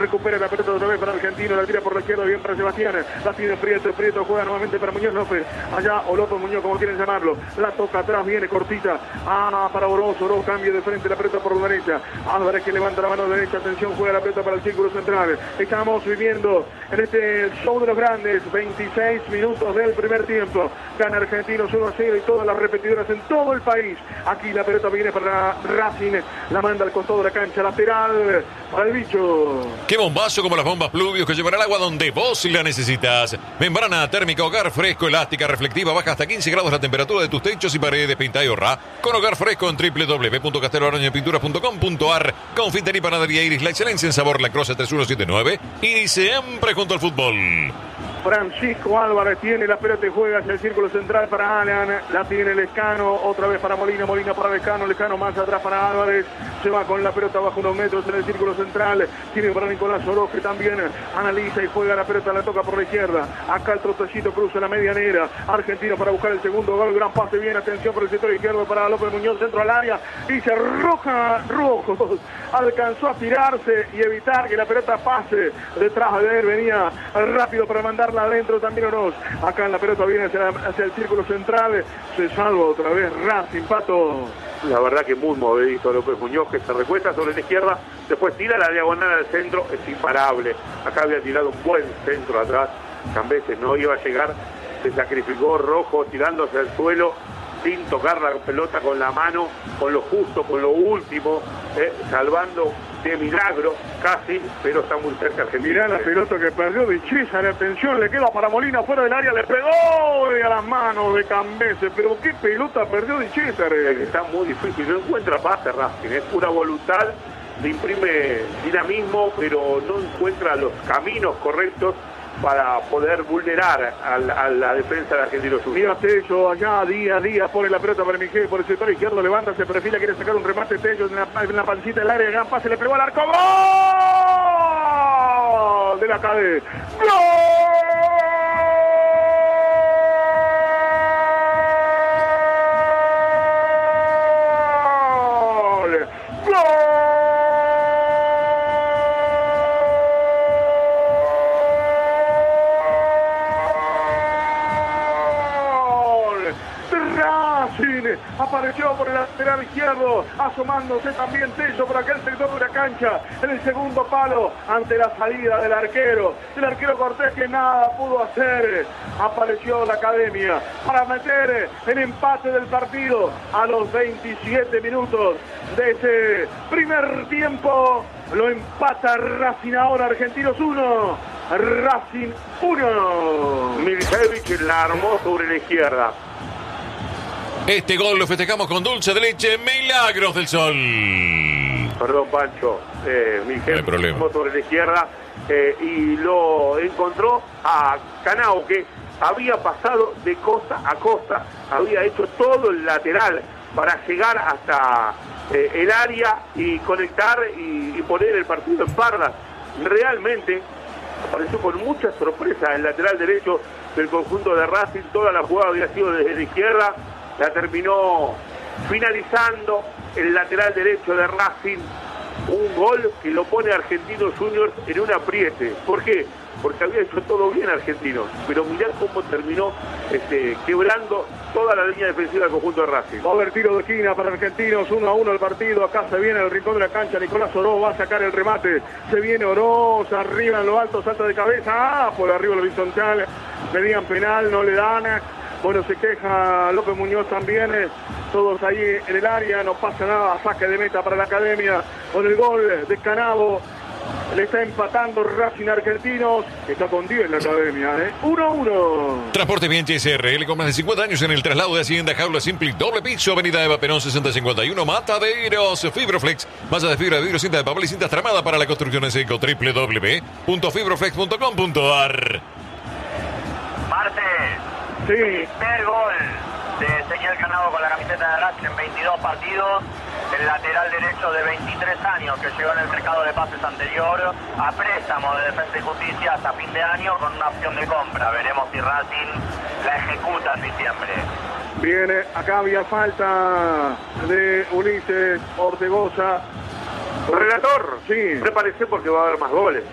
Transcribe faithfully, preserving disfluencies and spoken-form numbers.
recupera la pelota otra vez para Argentino, la tira por la izquierda, bien para Sebastián, la tiene Prieto, Prieto juega nuevamente para Muñoz López, allá o López Muñoz, como quieren llamarlo, la toca atrás, viene cortita, ah, para Oroz, Oroz cambia de frente, la pelota por la derecha, Álvarez que levanta la mano derecha, atención, juega la pelota para el círculo central, estamos viviendo en este show de los grandes, veintiséis minutos del primer tiempo, gana Argentinos uno a cero y todas las repetidoras en todo el país, aquí la pelota viene para Racing, la manda al costado de la cancha, lateral para el bicho. Qué bombazo como las bombas Pluvios que llevará el agua donde vos la necesitas. Membrana térmica Hogar Fresco, elástica, reflectiva, baja hasta quince grados la temperatura de tus techos y paredes, pinta y ahorra con Hogar Fresco en doble u doble u doble u punto casteloarañapinturas punto com punto ar. Confitería y panadería Iris, la excelencia en sabor, La Croce tres uno siete nueve y siempre junto al fútbol. Francisco Álvarez tiene la pelota y juega hacia el círculo central para Alan, la tiene Lescano, otra vez para Molina, Molina para Lescano, Lescano más atrás para Álvarez, se va con la pelota bajo unos metros en el círculo central, tiene para Nicolás Oroz que también analiza y juega la pelota, la toca por la izquierda, acá el trotecito cruza la medianera, Argentino para buscar el segundo gol, gran pase bien, atención por el sector izquierdo para López Muñoz, centro al área, y se arroja Rojo, alcanzó a tirarse y evitar que la pelota pase detrás de él, venía rápido para mandar adentro también Oroz, acá en la pelota viene hacia, hacia el círculo central, se salva otra vez Racing, Pato. La verdad que muy movedito López Muñoz, que se recuesta sobre la izquierda, después tira la diagonal al centro, es imparable, acá había tirado un buen centro atrás, Cambeses no iba a llegar, se sacrificó Rojo tirándose al suelo, sin tocar la pelota con la mano, con lo justo, con lo último, eh, salvando de milagro casi, pero está muy cerca Argentina. Mirá la pelota que perdió de César, atención, le queda para Molina fuera del área, le pegó a las manos de Cambeses, pero qué pelota perdió de César. Eh. Está muy difícil, no encuentra pase Racing, es pura voluntad, le imprime dinamismo, pero no encuentra los caminos correctos para poder vulnerar a la, a la defensa de Argentinos Juniors. Mira Tello, allá día a día pone la pelota para Miguel por el sector izquierdo, levanta, se perfila, quiere sacar un remate Tello en la, en la pancita del área, gran pase, le pegó al arco, ¡gol! De la cadena, ¡gol! Apareció por el lateral izquierdo, asomándose también Tello por aquel sector de la cancha, en el segundo palo, ante la salida del arquero, el arquero Cortés que nada pudo hacer, apareció la academia para meter el empate del partido a los veintisiete minutos de ese primer tiempo, lo empata Racing ahora, Argentinos uno, Racing uno. Milicevic la armó sobre la izquierda. Este gol lo festejamos con dulce de leche, Milagros del Sol. Perdón, Pancho. Eh, no hay problema. Sobre la izquierda eh, y lo encontró a Canao, que había pasado de costa a costa, había hecho todo el lateral para llegar hasta eh, el área y conectar y, y poner el partido en pardas. Realmente apareció con mucha sorpresa el lateral derecho del conjunto de Racing, toda la jugada había sido desde la izquierda, la terminó finalizando el lateral derecho de Racing, un gol que lo pone a Argentinos Juniors en un apriete. ¿Por qué? Porque había hecho todo bien Argentinos, pero mirá cómo terminó este, quebrando toda la línea defensiva del conjunto de Racing. Va a haber tiro de esquina para Argentinos, uno a uno el partido, acá se viene el rincón de la cancha, Nicolás Oroz va a sacar el remate, se viene Oroz, arriba en lo alto, salta de cabeza, ah, por arriba el horizontal, pedían penal, no le dan. Bueno, se queja López Muñoz también, eh, todos ahí en el área, no pasa nada, saque de meta para la academia, con el gol de Canavo, le está empatando Racing Argentinos, está con diez la academia, ¿eh? uno a uno. Transporte Bien S R L con más de cincuenta años en el traslado de Hacienda, jaula simple, doble piso, avenida Eva Perón sesenta cincuenta y uno, Mataderos, Fibroflex, masa de fibra de vidrio, cinta de papel y cintas tramada para la construcción en seco, doble u doble u doble u punto fibroflex punto com punto ar. Martes. Sí. Primer gol de Ezequiel Canavo con la camiseta de Racing en veintidós partidos. El lateral derecho de veintitrés años que llegó en el mercado de pases anterior a préstamo de Defensa y Justicia hasta fin de año con una opción de compra. Veremos si Racing la ejecuta en diciembre. Viene, acá había falta de Ulises Ortegoza. Relator, sí, prepárese porque va a haber más goles.